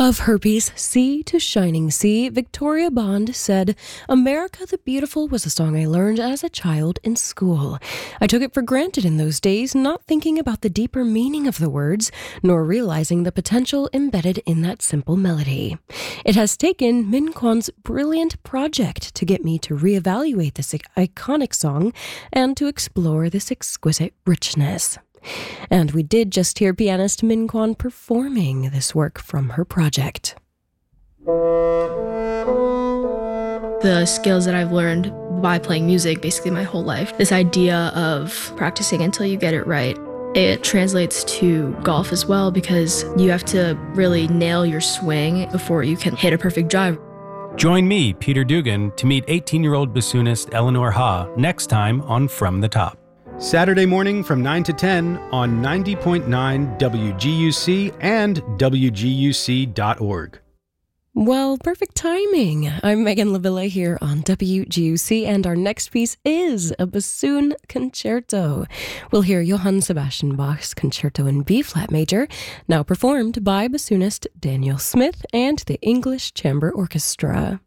Of her piece, Sea to Shining Sea, Victoria Bond said, "America the Beautiful was a song I learned as a child in school. I took it for granted in those days, not thinking about the deeper meaning of the words, nor realizing the potential embedded in that simple melody. It has taken Min Kwon's brilliant project to get me to reevaluate this iconic song and to explore this exquisite richness." And we did just hear pianist Min Kwon performing this work from her project. The skills that I've learned by playing music basically my whole life, this idea of practicing until you get it right, it translates to golf as well because you have to really nail your swing before you can hit a perfect drive. Join me, Peter Dugan, to meet 18-year-old bassoonist Eleanor Ha next time on From the Top. Saturday morning from 9 to 10 on 90.9 WGUC and WGUC.org. Well, perfect timing. I'm Megan Lavilla here on WGUC, and our next piece is a bassoon concerto. We'll hear Johann Sebastian Bach's Concerto in B-flat major, now performed by bassoonist Daniel Smith and the English Chamber Orchestra.